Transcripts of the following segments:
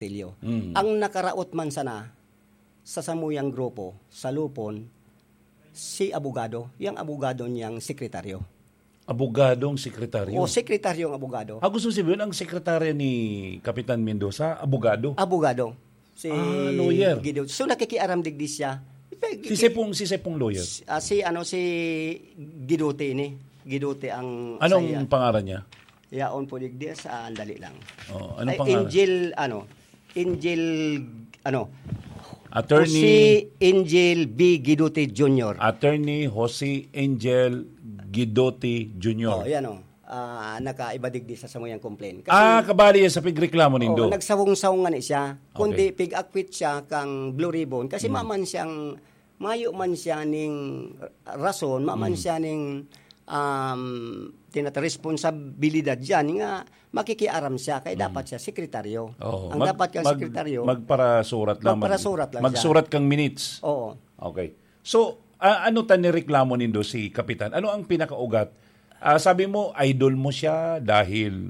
Tilyo. Ang nakaraot man sana sa samuyang grupo, sa Lupon, si abogado, yung abogado niyang sekretaryo. Abogadong sekretaryo? O sekretaryong abogado. Gusto sabihin, ang sekretarya ni Kapitan Mendoza, abogado? Abogado. Si lawyer. Guido. So nakikiaram digdi siya. Si Sepong lawyer? Si Gidote ini. Gidote ang... Anong pangalan niya? Yaon po digdi sa andali lang. Anong pangalan? Attorney Jose Angel B. Gidote Jr. Attorney Jose Angel Gidote Jr. Yan nakaiba digdi sa samuyang complaint. Kasi, kabali sa pigreklamo nindo. Nagsawong-sawong nga ni siya. Kundi Okay. pig-acquit siya kang Blue Ribbon. Kasi mayo man siya ning rason, maman siya ning responsibilidad dyan nga makikiaram siya kaya dapat siya sekretaryo. Ang dapat kang sekretaryo magparasurat lang. Magsurat kang minutes. Oo. Okay. So, ano nireklamo nindo si Kapitan? Ano ang pinakaugat? Sabi mo, idol mo siya dahil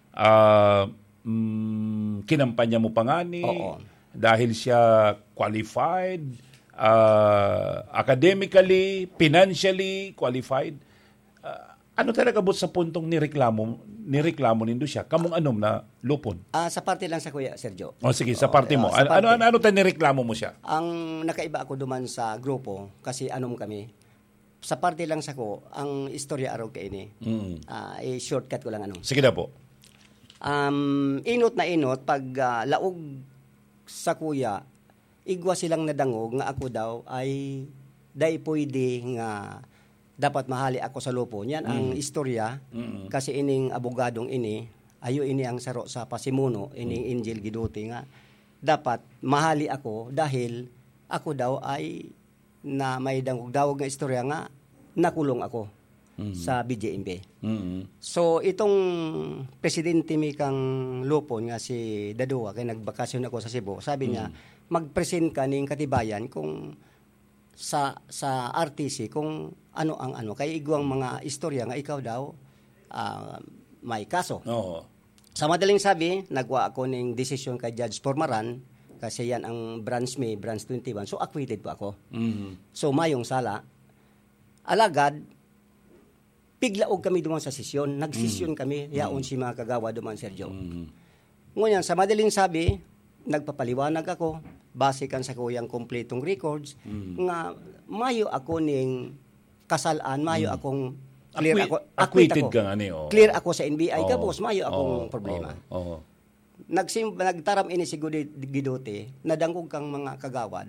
kinampanya mo pa nga ni, dahil siya qualified, academically, financially qualified. Ano talaga but sa puntong nireklamo nindo siya? Kamong anom na Lupon? Sa parte lang sa Kuya Sergio. Sige, sa parte mo. Ano nireklamo mo siya? Ang nakaiba ako duman sa grupo, kasi anom kami. Sa parte lang sa ko, ang istorya araw kay ini. I-shortcut ko lang Sige na po. Inot na inot, pag laog sa kuya, igwa silang nadangog nga ako daw ay day pwede nga dapat mahali ako sa lupo. Yan ang istorya. Kasi ining abogadong ini, ayo ini ang saro sa pasimuno, ining Angel Gidote nga, dapat mahali ako dahil ako daw ay na may dangog-dawog nga istorya nga nakulong ako sa BJMB. So itong presidente mi kang Lupon nga si Dadua, kay nagbakasyon ako sa Cebu, sabi niya mag-present ka ning katibayan kung sa RTC kung ano ang kay igwang mga istorya nga ikaw daw may kaso. Sa madaling sabi, nagwa ako ning desisyon kay Judge Pormaran kasi yan ang branch 21. So acquitted po ako. So mayong sala. Alagad piglaog kami duman sa sesyon. Nagsesyon kami, yaon si mga kagawa duman, Sergio. Ngunyan, sa madaling sabi, nagpapaliwanag ako, base kan sa kuyang kompletong records, nga mayo ako ning kasalaan, mayo akong clear acquitted ka nga ni. Clear ako sa NBI, kapos mayo akong problema. Nagtaram ini si Gidote, nadangog kang mga kagawad,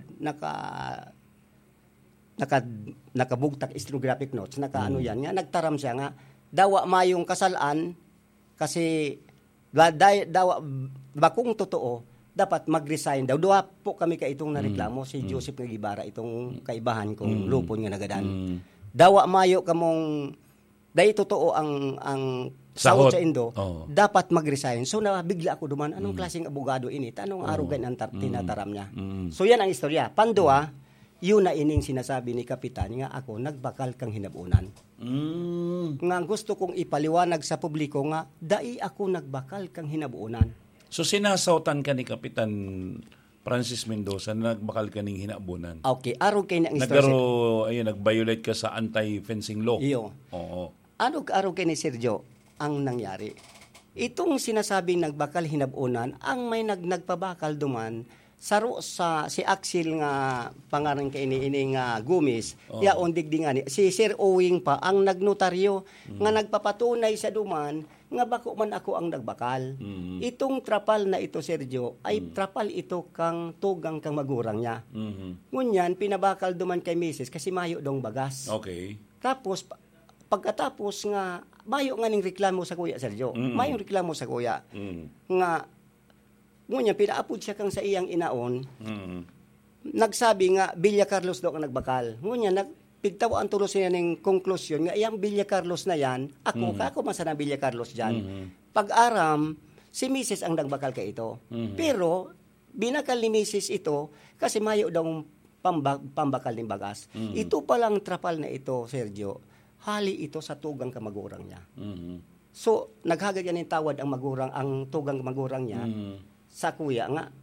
nakabugtak stenographic notes, yan nga, nagtaram siya nga, dawa mayong kasalaan, kasi dawa, bakong totoo, dapat mag-resign daw. Duha po kami ka itong nareklamo, si Joseph Nagibara, itong kaibahan kong Lupon nga nagadan. Dawa mayo kamong, dahil totoo ang sahod sa Indo, dapat mag-resign. So nabigla ako duman, anong klaseng abogado ini? Anong arugan ang tinataram niya? So yan ang istorya. Pandua, yun na ining sinasabi ni Kapitan nga ako nagbakal kang hinabunan. Nga gusto kong ipaliwanag sa publiko nga dai ako nagbakal kang hinabunan. So sinasautan ka ni Kapitan Francis Mendoza na nagbakal ka ning hinabunan. Okay, araw kay na ang istorya. Nag-violate ka sa anti-fencing law. Iyo. Ano araw kay ni Sergio ang nangyari? Itong sinasabing nagbakal hinabunan, ang may nagpabakal duman saro sa si Axel nga pangaran kay ini nga Gomez, yaon digdi nga ni si Sir Owing pa ang nagnotaryo nga nagpapatunay sa duman nga bako man ako ang nagbakal. Itong trapal na ito, Sergio, ay trapal ito kang tugang kang magurang niya. Ngunyan pinabakal duman kay Mrs. kasi mayo dong bagas. Okay. Tapos pagkatapos nga mayo nga ning reklamo sa kuya, Sergio. Mayong reklamo sa kuya nga ngunyan, pinaapod siya kang sa iyang inaon, nagsabi nga, Villa Carlos daw ang nagbakal. Ngunyan, pigtawa ang tulos niya ng konklusyon nga, iyang Villa Carlos na yan, ako masana Villa Carlos dyan. Pag-aram, si Mrs. ang nagbakal ka ito. Pero, binakal ni Mrs. ito, kasi mayo daw pambakal ng bagas. Ito palang trapal na ito, Sergio, hali ito sa tugang kamagurang niya. So, naghagad yan ng tawad ang tugang kamagurang niya, sa kuya nga